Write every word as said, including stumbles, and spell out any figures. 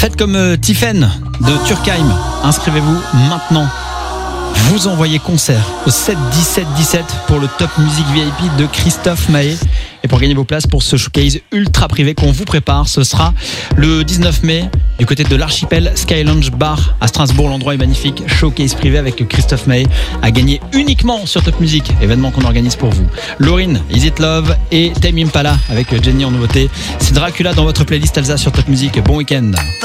Faites comme euh, Tiffen de Turkheim. Inscrivez-vous maintenant. Vous envoyez concert au sept dix-sept dix-sept pour le Top Music V I P de Christophe Maé. Et pour gagner vos places pour ce showcase ultra privé qu'on vous prépare, ce sera le dix-neuf mai du côté de l'Archipel Sky Lounge Bar à Strasbourg. L'endroit est magnifique. Showcase privé avec Christophe Maé à gagner uniquement sur Top Music, événement qu'on organise pour vous. Lauryn, Is It Love et Tame Impala avec Jenny en nouveauté. C'est Dracula dans votre playlist Elsa sur Top Music. Bon week-end.